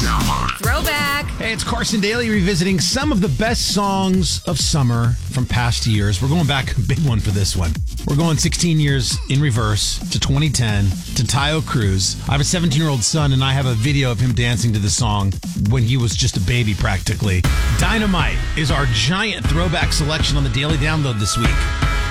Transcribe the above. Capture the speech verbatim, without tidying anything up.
Throwback. Hey, it's Carson Daly revisiting some of the best songs of summer from past years. We're going back a big one for this one. We're going sixteen years in reverse to twenty ten to Taio Cruz. I have a seventeen-year-old son, and I have a video of him dancing to the song when he was just a baby practically. Dynamite is our giant throwback selection on the Daily Download this week.